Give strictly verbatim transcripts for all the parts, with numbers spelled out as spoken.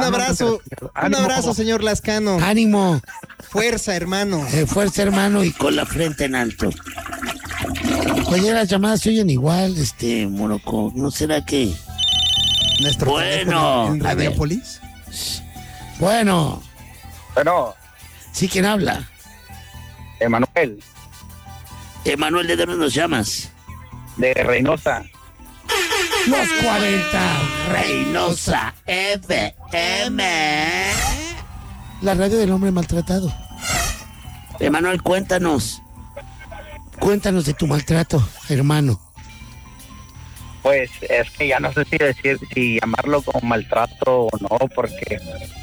abrazo, un abrazo, señor Lascano. Ánimo. Fuerza, hermano. Eh, fuerza, hermano, y con la frente en alto. Oye, las llamadas se oyen igual, este, Morocco. ¿No será que...? Nuestro bueno, en Radiopolis. Bueno. Bueno. ¿Sí, quién habla? Emanuel. Emanuel, ¿de dónde nos llamas? De Reynosa. Los cuarenta, Reynosa F M. La radio del hombre maltratado. Emanuel, cuéntanos. Cuéntanos de tu maltrato, hermano. Pues es que ya no sé si decir, si llamarlo como maltrato o no, porque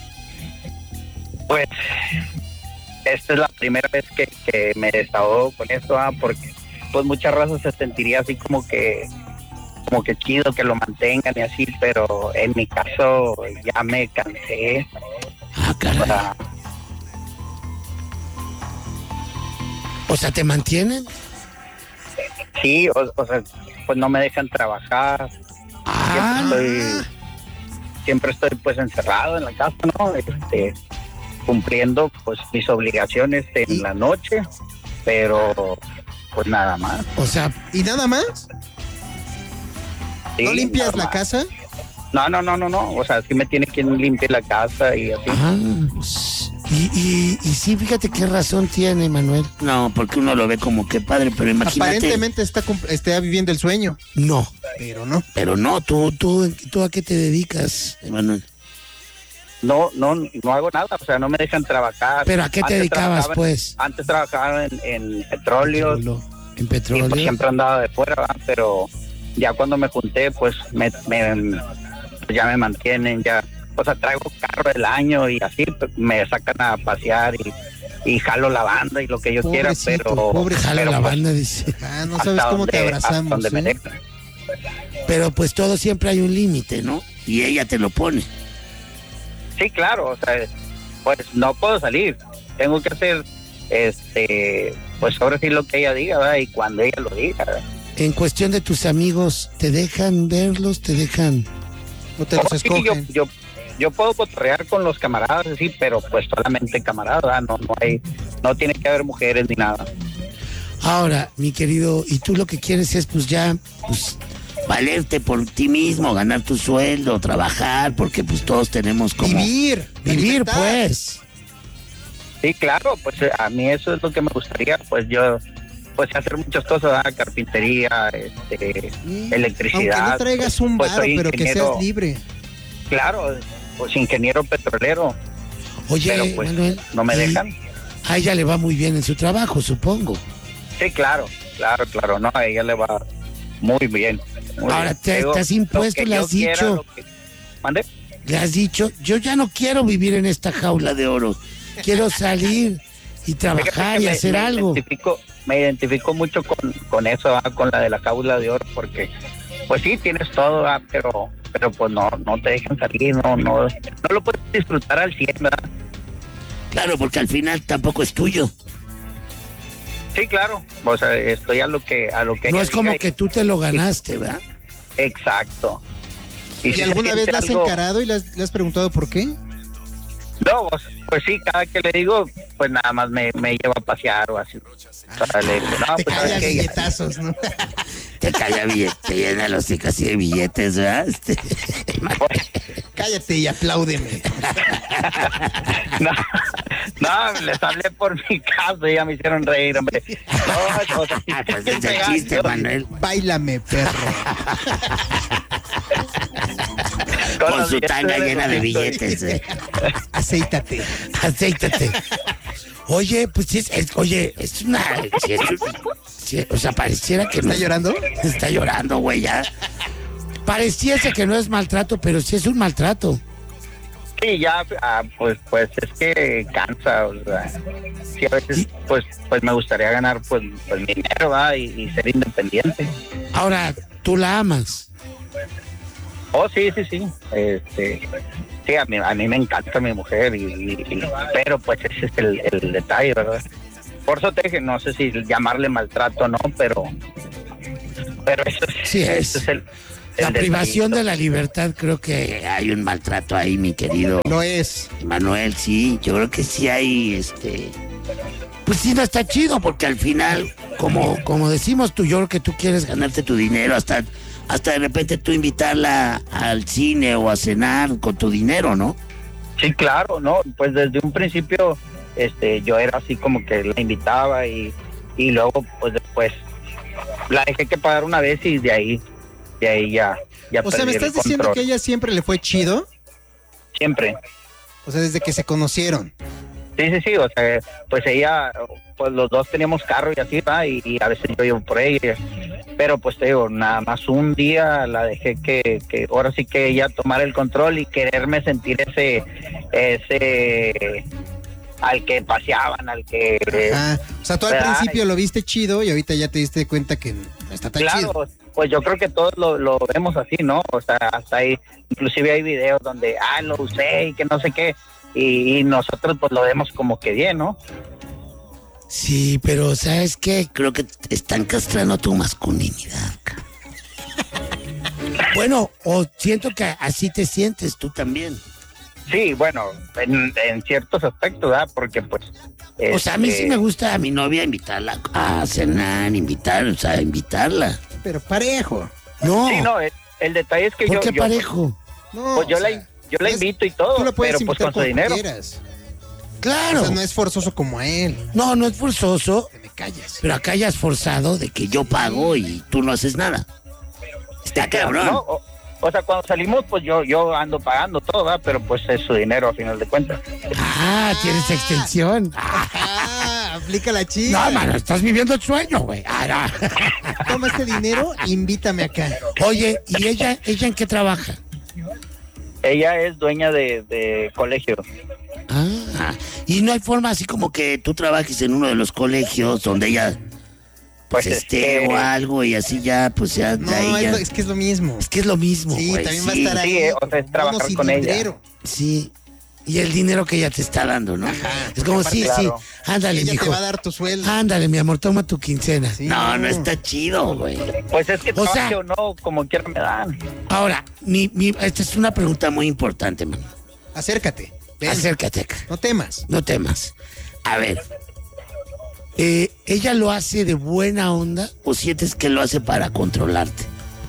pues esta es la primera vez que, que me desahogo con esto, ¿ah? Porque pues muchas razas se sentiría así como que como que chido que lo mantengan y así, pero en mi caso ya me cansé. Ah, caray. O sea, o sea, ¿te mantienen? Sí, o, o sea, pues no me dejan trabajar. Ah. Siempre estoy, siempre estoy pues encerrado en la casa, ¿no? Este, cumpliendo pues mis obligaciones en la noche, pero pues nada más. O sea, ¿y nada más? Sí, ¿No limpias nada la más. casa? No, no, no, no, no. O sea, sí me tiene quien limpie la casa y así. Ajá. Y, y, y sí, fíjate qué razón tiene, Manuel. No, porque uno lo ve como que padre, pero imagínate. Aparentemente está, está viviendo el sueño. No. Pero no. Pero no, tú, tú, ¿tú a qué te dedicas, Manuel? No, no, no hago nada. O sea, no me dejan trabajar. ¿Pero a qué te Antes dedicabas, trabajaba- pues? Antes trabajaba en, en petróleo. En Y petróleo. pues siempre andaba de fuera, ¿verdad? Pero ya cuando me junté, pues me, me pues ya me mantienen, ya, o sea, traigo carro del año y así pues, me sacan a pasear y, y jalo la banda y lo que yo quiera, Pobrecito, pero pobre Jala pero, la pues, banda, dice. Ah, no hasta sabes cómo donde- te hasta abrazamos. donde me ¿eh? dejan. Pero pues todo siempre hay un límite, ¿no? Y ella te lo pone. Sí, claro, o sea, pues no puedo salir, tengo que hacer, este, pues ahora sí lo que ella diga, ¿verdad? Y cuando ella lo diga, ¿verdad? En cuestión de tus amigos, ¿te dejan verlos? ¿Te dejan...? No te los Oh, sí, escogen. yo, yo, yo puedo cotorrear con los camaradas, sí, pero pues solamente camaradas, ¿verdad? no, no hay, no tiene que haber mujeres ni nada. Ahora, mi querido, y tú lo que quieres es pues ya, pues, valerte por ti mismo, ganar tu sueldo, trabajar, porque pues todos tenemos como... Vivir. Vivir, libertad. pues. Sí, claro, pues eh, a mí eso es lo que me gustaría, pues yo, pues hacer muchas cosas, ¿verdad? Carpintería, este, Sí. electricidad. Aunque no traigas un Pues, varo, soy pero que ingeniero. seas libre. Claro, pues ingeniero petrolero, Oye, pero pues Manuel, no me y dejan. a ella le va muy bien en su trabajo, supongo. Sí, claro, claro, claro, no, a ella le va muy bien. muy Ahora, bien. te- Digo, te has lo impuesto, que le yo has quiera, dicho. lo que- ¿Mande? Le has dicho, yo ya no quiero vivir en esta jaula de oro. Quiero salir y trabajar Fíjate y que me- hacer me algo. Identifico, me identifico mucho con, con eso, ¿ah? Con la de la cábula de oro, porque pues sí, tienes todo, ¿ah? pero pero pues no no te dejan salir, no no no lo puedes disfrutar al cien, ¿verdad? Claro, porque al final tampoco es tuyo. Sí, claro, o sea, estoy a lo que a lo que No ella es como diga y- que tú te lo ganaste, ¿verdad? Exacto. ¿Y si se alguna vez siente la has algo- encarado y le has, le has preguntado por qué? No, pues, pues sí, cada que le digo, pues nada más me, me lleva a pasear o así. O sea, le digo, no, Te pues cae ¿sabes a qué? billetazos, ¿no? Te cae billete, te llena los hocico así de billetes, ¿verdad? Este, Cállate y apláudeme. No, no, les hablé por mi caso y ya me hicieron reír, hombre. No, o sea, si ah, pues te es el pegas, chiste, yo- Manuel. Báilame, perro. con Con los su billetes tanga de llena de Rosito. billetes. ¿eh? Acéitate. Acéitate. Oye, pues sí, es, es- oye, es una... sí, es un- sí, o sea, pareciera que no... ¿Está llorando? Está llorando, güey, ya. Pareciese que no es maltrato, pero sí es un maltrato. Sí, ya, ah, pues, pues es que cansa, o sea, sí, a veces, pues, pues me gustaría ganar, pues, pues mi dinero, ¿verdad? Y, y ser independiente. Ahora, tú la amas. Oh, sí, sí, sí, este, sí, a mí, a mí me encanta mi mujer, y, y- y- pero pues ese es el, el detalle, ¿verdad? Por eso te dije, no sé si llamarle maltrato o no, pero, pero eso es, Sí es. ese es el, La el privación detallito. de la libertad, creo que hay un maltrato ahí, mi querido Lo es. Manuel, sí. Yo creo que sí hay, este... Pues sí, no está chido, porque al final, como, como decimos tú, yo creo que tú quieres ganarte tu dinero, hasta, hasta de repente tú invitarla al cine o a cenar con tu dinero, ¿no? Sí, claro, no, pues desde un principio este yo era así como que la invitaba y, y luego pues después la dejé que pagar una vez y de ahí de ahí ya ya O sea, ¿me perdí el estás diciendo control. que a ella siempre le fue chido? Siempre. O sea, desde que se conocieron. Sí, sí, sí, o sea, pues ella, pues los dos teníamos carro y así, ¿va? Y, y a veces yo iba por ella, pero pues te digo, nada más un día la dejé que, que ahora sí que ella tomara el control y quererme sentir ese, ese, al que paseaban, al que... Ajá. O sea, tú al Ay. principio lo viste chido y ahorita ya te diste cuenta que no está tan Claro, chido. pues yo creo que todos lo, lo vemos así, ¿no? O sea, hasta ahí, inclusive hay videos donde, ah, lo usé y que no sé qué, y, y nosotros pues lo vemos como que bien, ¿no? Sí, pero ¿sabes qué? Creo que te están castrando tu masculinidad. ca. Bueno, o siento que así te sientes tú también. Sí, bueno, en, en ciertos aspectos, ¿verdad? Porque pues... O sea, a mí sí este, me gusta a mi novia invitarla a cenar, invitar, o sea, invitarla. Pero parejo. No, Sí, no, el, el detalle es que ¿por yo... qué yo, parejo? No, Pues yo o la, sea, yo la es- invito y todo, Tú la puedes pero pues invitar con su como dinero. quieras. Claro. O sea, no es forzoso como a él. No, no es forzoso, Te me callas. pero acá ya es forzado de que yo pago y tú no haces nada. Está cabrón. ¿No? O, o sea, cuando salimos, pues yo yo ando pagando todo, ¿verdad? Pero pues es su dinero a final de cuentas. Ah, tienes extensión. Ah, Ah, aplica la chica. no, mano, estás viviendo el sueño, güey. Ah, no. Toma este dinero, invítame acá. Oye, ¿y ella, ella en qué trabaja? Ella es dueña de, de colegio. Ah, y no hay forma así como que tú trabajes en uno de los colegios donde ella pues, Pues es esté que- o algo y así ya, pues ya de No, ahí es, ya. lo- es que es lo mismo. Es que es lo mismo, Sí, güey. también va a sí, estar ahí. Sí, eh, o sea, es como trabajar mono con ella. cilindrero. Sí. Y el dinero que ella te está dando, ¿no? Es como, sí, Claro. sí, ándale, Ella mijo. te va a dar tu sueldo. Ándale, mi amor, toma tu quincena. Sí, no, no no. está chido, güey. Pues es que O sea- trabaje o no, como quiera me dan. Ahora, mi, mi, esta es una pregunta muy importante, man. Acércate. Ven. Acércate acá. No temas. No temas. A ver, eh, ¿ella lo hace de buena onda o sientes que lo hace para controlarte?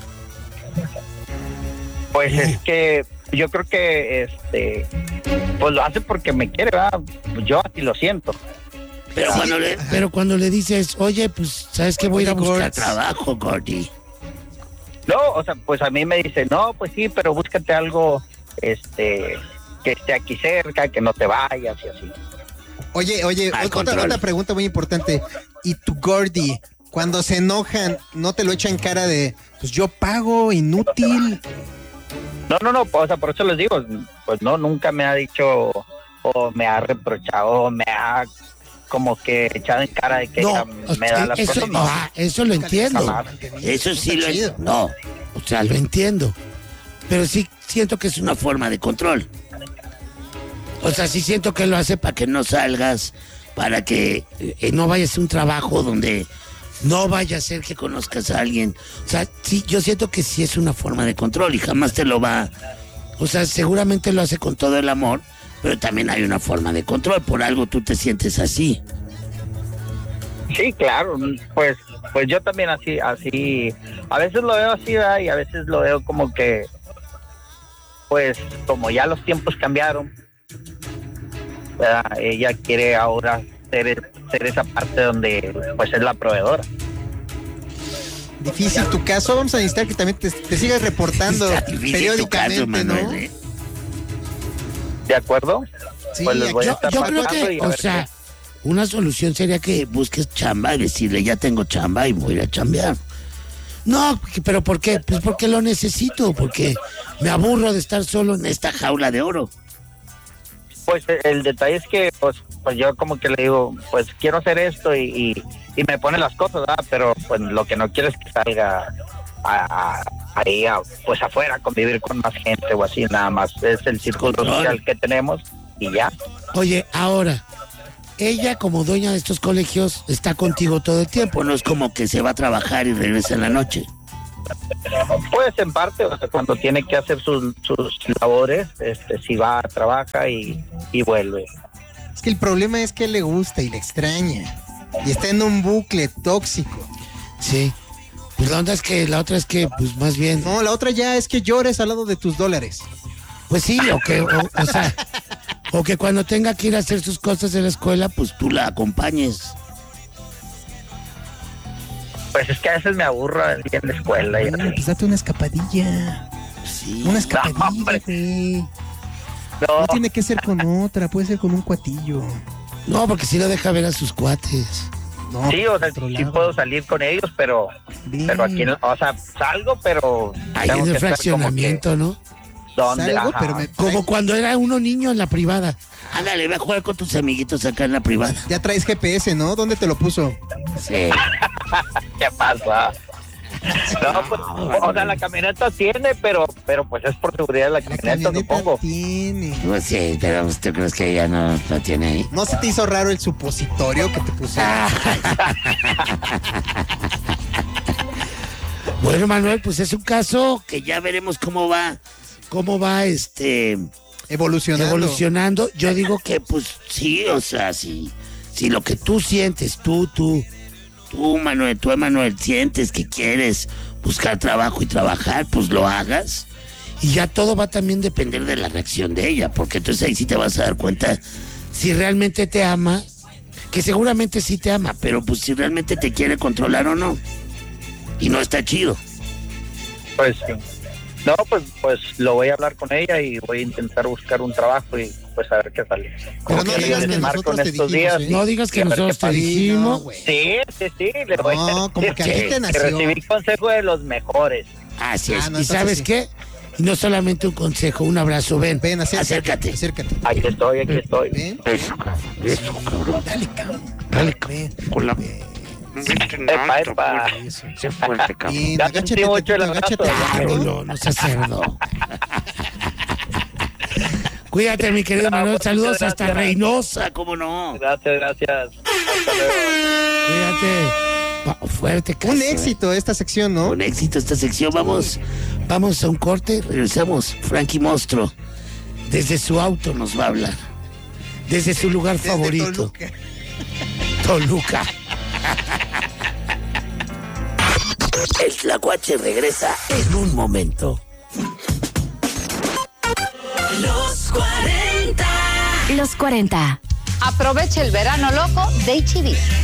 Pues es que yo creo que este pues lo hace porque me quiere, ¿verdad? Yo así lo siento. Pero, Sí, cuando le, ajá. pero cuando le dices, oye, pues, ¿sabes qué? Voy a ir a Oye, buscar Gords. trabajo, Gordy. No, o sea, pues a mí me dice, no, pues sí, pero búscate algo este que esté aquí cerca, que no te vayas y así. Oye, oye, Al otra, control. otra pregunta muy importante. ¿Y tu Gordy, cuando se enojan, no te lo echan en cara de, pues yo pago, inútil? No, no, no, o sea, por eso les digo, pues no, nunca me ha dicho o me ha reprochado o me ha como que echado en cara de que No, ella o me sea, da las eso, cosas. No. ah, eso lo entiendo. Jamás. Eso sí Está lo chido. entiendo. No, o sea, lo entiendo. Pero sí siento que es una forma de control. O sea, sí siento que lo hace para que no salgas, para que eh, no vayas a un trabajo donde no vaya a ser que conozcas a alguien. O sea, sí, yo siento que sí es una forma de control y jamás te lo va... O sea, seguramente lo hace con todo el amor, pero también hay una forma de control. Por algo tú te sientes así. Sí, claro, pues pues yo también así, así, a veces lo veo así, ¿verdad? Y a veces lo veo como que, pues como ya los tiempos cambiaron, ¿verdad? Ella quiere ahora ser, ser esa parte donde pues es la proveedora. Difícil tu caso. Vamos a necesitar que también te, te sigas reportando Está difícil tu caso, periódicamente, ¿no? Manuel, ¿eh? ¿De acuerdo? Sí, Pues les voy a Yo, estar yo creo marcando y que, a o ver sea, qué. una solución sería que busques chamba y decirle, ya tengo chamba y voy a ir a chambear. No, ¿pero por qué? Pues porque lo necesito, porque me aburro de estar solo en esta jaula de oro. Pues eh, el detalle es que pues pues yo como que le digo, pues quiero hacer esto y, y, y me pone las cosas, ¿verdad? Pero pues lo que no quiero es que salga a, a- ahí a, pues afuera a convivir con más gente o así, nada más. Es el círculo Control. social que tenemos y ya. Oye, ahora, ella como dueña de estos colegios está contigo todo el tiempo, no es como que se va a trabajar y regresa en la noche. Pues en parte, o sea, cuando tiene que hacer sus, sus labores, este, si va, trabaja y, y vuelve. Es que el problema es que le gusta y le extraña. Y está en un bucle tóxico. Sí. Pues la onda es que, la otra es que, pues más bien... No, la otra ya es que llores al lado de tus dólares. Pues sí, o que, o, o sea, o que cuando tenga que ir a hacer sus cosas en la escuela, pues tú la acompañes. Pues es que a veces me aburro el día en la escuela. Y Bueno, pues date una escapadilla. Sí. Una No, escapadilla, hombre. güey. No, No tiene que ser con otra, puede ser con un cuatillo. No, porque si no deja ver a sus cuates. No, sí, o sea, por otro sí lado. puedo salir con ellos, pero, Bien. pero aquí no, o sea, salgo, pero Ahí tengo en que el estar como fraccionamiento, ¿no? que, ¿dónde? Salgo, Ajá. pero me Como cuando era uno niño en la privada. Ándale, ve a jugar con tus amiguitos acá en la privada. Ya traes G P S, ¿no? ¿Dónde te lo puso? Sí. ¿Qué pasa? No, pues, o sea, la camioneta tiene, pero, pero pues es por seguridad de la La camioneta, camioneta supongo. tiene. Pues sí, pero ¿tú crees que ella no lo tiene ahí? ¿No se te hizo raro el supositorio que te puse? Bueno, Manuel, pues es un caso que ya veremos cómo va, cómo va este Evolucionando. evolucionando. Yo digo que pues sí, o sea, si, si lo que tú sientes, tú, tú, tú, Manuel, tú, Manuel, sientes que quieres buscar trabajo y trabajar, pues lo hagas. Y ya todo va también a depender de la reacción de ella, porque entonces ahí sí te vas a dar cuenta si realmente te ama, que seguramente sí te ama, pero pues si realmente te quiere controlar o no. Y no está chido. Pues sí. No, pues, pues lo voy a hablar con ella y voy a intentar buscar un trabajo y pues a ver qué sale. Pero Como no que digas les que marco nosotros en te estos dijimos, días. ¿eh? No digas que Y a ver nosotros qué te pasa. dijimos. No, güey. Sí, sí, sí, le voy No, a como que a ti te que nació. recibí consejo de los mejores. Así es. Ah, no, ¿Y entonces sabes sí. qué? Y no solamente un consejo, un abrazo. Ven, Ven, acércate. acércate. Acércate. Aquí estoy, aquí estoy. Ven. Eso, cabrón. Eso, cabrón. Dale, cabrón. Dale, Ven. con la... Epa, epa. Eso. Sé fuerte, cabrón. Bien, Ya agáchate, sentí mucho el tantito, agáchate. abrazo. Claro, tantito. no, no seas cerdo. Cuídate, mi querido No, Manuel. muchas Saludos hasta gracias. Reynosa, cómo no. Gracias, gracias. Hasta luego. Cuídate. Va, fuerte, caso, Un eh. éxito esta sección, ¿no? Un éxito esta sección. Vamos, vamos a un corte. Regresamos. Frankie Monstruo. Desde su auto nos va a hablar. Desde su lugar Desde favorito. Toluca. Toluca. El Tlacuache regresa en un momento. Los cuarenta. Los cuarenta. Aprovecha el verano loco de H E B.